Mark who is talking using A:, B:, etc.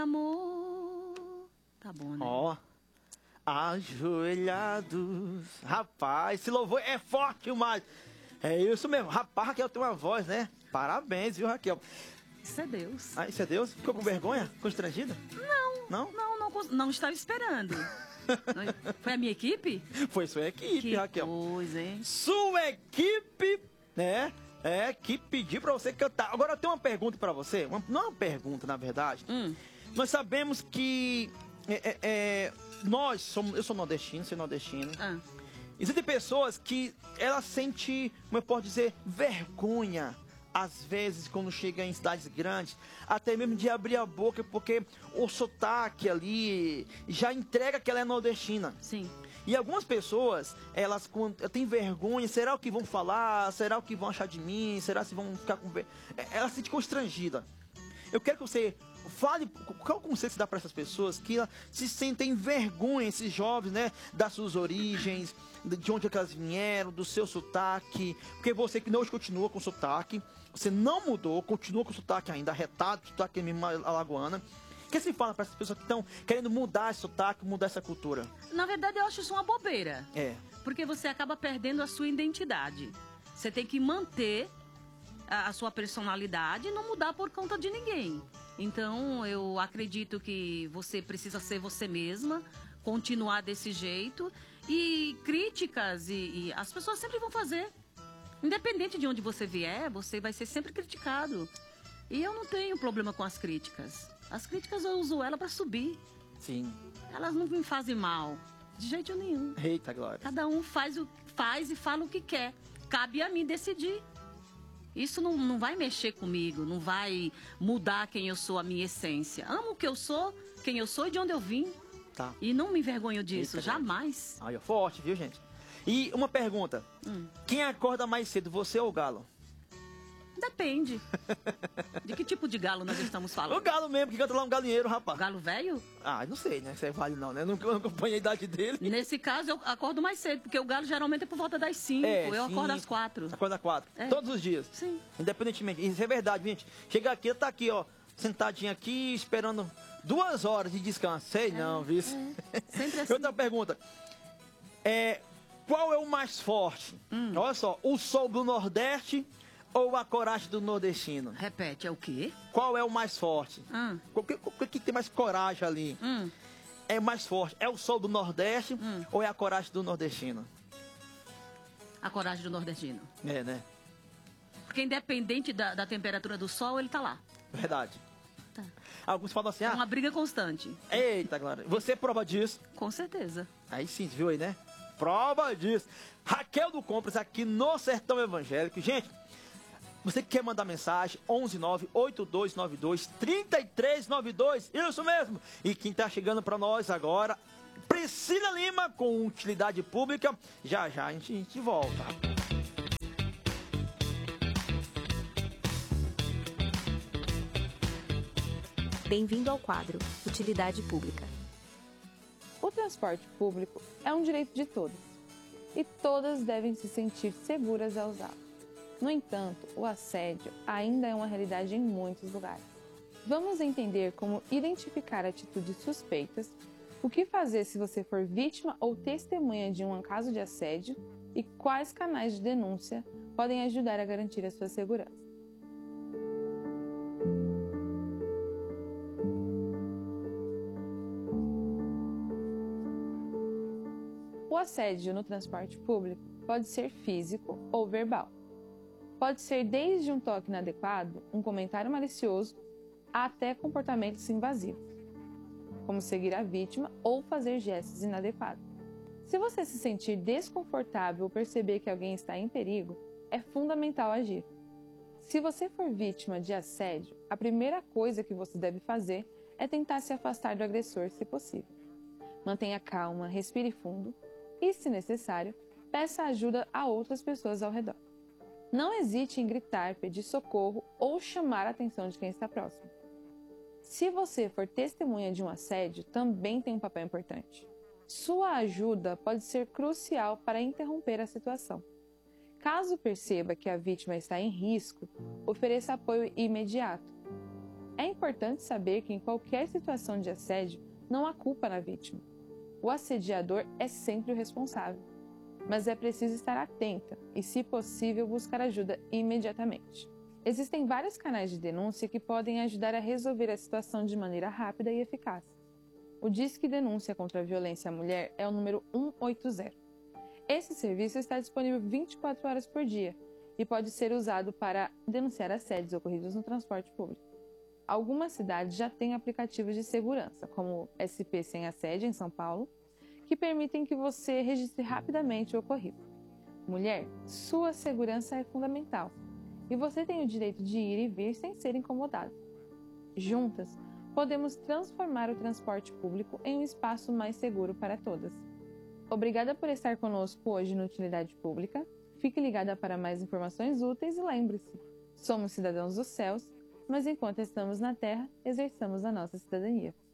A: Amor. Tá bom, né?
B: Ó. Ajoelhados. Rapaz, esse louvor é forte demais. É isso mesmo. Rapaz, Raquel tem uma voz, né? Parabéns, viu, Raquel?
A: Isso é Deus.
B: Ah, isso é Deus? Ficou com vergonha? Constrangida? Não?
A: Não estava esperando. Foi a minha equipe?
B: Foi sua equipe,
A: Que
B: Raquel.
A: coisa, hein?
B: Sua equipe, né? Que pediu pra você cantar. Agora eu tenho uma pergunta pra você. Não é uma pergunta, na verdade. Nós sabemos que eu sou nordestino, você é nordestino. Existem pessoas que elas sentem, como eu posso dizer, vergonha, às vezes, quando chega em cidades grandes, até mesmo de abrir a boca, porque o sotaque ali já entrega que ela é nordestina.
A: Sim.
B: E algumas pessoas, elas têm vergonha, será o que vão falar? Será o que vão achar de mim? Será se vão ficar com vergonha? Ela se sente constrangida. Eu quero que você fale qual conselho você dá para essas pessoas que se sentem vergonha, esses jovens, né, das suas origens, de onde é que elas vieram, do seu sotaque, porque você que hoje continua com sotaque, você não mudou, continua com sotaque ainda arretado, sotaque mesmo alagoana. O que se fala para essas pessoas que estão querendo mudar esse sotaque, mudar essa cultura?
A: Na verdade, eu acho isso uma bobeira.
B: Porque
A: você acaba perdendo a sua identidade. Você tem que manter a sua personalidade e não mudar por conta de ninguém. Então, eu acredito que você precisa ser você mesma, continuar desse jeito. E críticas, e as pessoas sempre vão fazer. Independente de onde você vier, você vai ser sempre criticado. E eu não tenho problema com as críticas. As críticas eu uso ela para subir.
B: Sim.
A: Elas não me fazem mal, de jeito nenhum.
B: Eita, Glória.
A: Cada um faz e fala o que quer. Cabe a mim decidir. Isso não vai mexer comigo, não vai mudar quem eu sou, a minha essência. Amo o que eu sou, quem eu sou e de onde eu vim.
B: Tá.
A: E não me envergonho disso,
B: Eita,
A: jamais.
B: Aí, forte, viu, gente? E uma pergunta. Quem acorda mais cedo, você ou o galo?
A: Depende. De que tipo de galo nós estamos falando?
B: O galo mesmo, que canta lá um galinheiro, rapaz.
A: Galo velho?
B: Ah, não sei, né? Se é vale não, né? Eu não acompanho a idade dele.
A: Nesse caso, eu acordo mais cedo, porque o galo geralmente é por volta das 5. Eu acordo às 4.
B: Acorda às 4. Todos os dias?
A: Sim.
B: Independentemente. Isso é verdade, gente. Chega aqui, tá aqui, ó. Sentadinho aqui, esperando 2 horas de descanso. Sei não, viu?
A: Sempre assim.
B: Outra pergunta. Qual é o mais forte? Olha só, o sol do Nordeste ou a coragem do nordestino?
A: Repete, é o quê?
B: Qual é o mais forte? O que tem mais coragem ali? É mais forte? É o sol do Nordeste ou é a coragem do nordestino?
A: A coragem do nordestino.
B: É, né?
A: Porque independente da temperatura do sol, ele tá lá.
B: Verdade.
A: Tá.
B: Alguns falam assim,
A: É uma briga constante.
B: Eita, Glória. Você é prova disso?
A: Com certeza.
B: Aí sim, viu aí, né? Prova disso. Raquel do Compras aqui no Sertão Evangélico. Gente, você que quer mandar mensagem, 119-8292-3392. Isso mesmo. E quem tá chegando para nós agora, Priscila Lima com Utilidade Pública. Já já a gente volta.
C: Bem-vindo ao quadro Utilidade Pública.
D: O transporte público é um direito de todos e todas devem se sentir seguras ao usá-lo. No entanto, o assédio ainda é uma realidade em muitos lugares. Vamos entender como identificar atitudes suspeitas, o que fazer se você for vítima ou testemunha de um caso de assédio e quais canais de denúncia podem ajudar a garantir a sua segurança. O assédio no transporte público pode ser físico ou verbal. Pode ser desde um toque inadequado, um comentário malicioso, até comportamentos invasivos, como seguir a vítima ou fazer gestos inadequados. Se você se sentir desconfortável ou perceber que alguém está em perigo, é fundamental agir. Se você for vítima de assédio, a primeira coisa que você deve fazer é tentar se afastar do agressor, se possível. Mantenha calma, respire fundo e, se necessário, peça ajuda a outras pessoas ao redor. Não hesite em gritar, pedir socorro ou chamar a atenção de quem está próximo. Se você for testemunha de um assédio, também tem um papel importante. Sua ajuda pode ser crucial para interromper a situação. Caso perceba que a vítima está em risco, ofereça apoio imediato. É importante saber que em qualquer situação de assédio, não há culpa na vítima. O assediador é sempre o responsável, mas é preciso estar atenta e, se possível, buscar ajuda imediatamente. Existem vários canais de denúncia que podem ajudar a resolver a situação de maneira rápida e eficaz. O Disque Denúncia contra a Violência à Mulher é o número 180. Esse serviço está disponível 24 horas por dia e pode ser usado para denunciar assédios ocorridos no transporte público. Algumas cidades já têm aplicativos de segurança, como o SP Sem Assédio, em São Paulo, que permitem que você registre rapidamente o ocorrido. Mulher, sua segurança é fundamental e você tem o direito de ir e vir sem ser incomodado. Juntas, podemos transformar o transporte público em um espaço mais seguro para todas. Obrigada por estar conosco hoje no Utilidade Pública. Fique ligada para mais informações úteis e lembre-se, somos cidadãos dos céus, mas enquanto estamos na terra, exerçamos a nossa cidadania.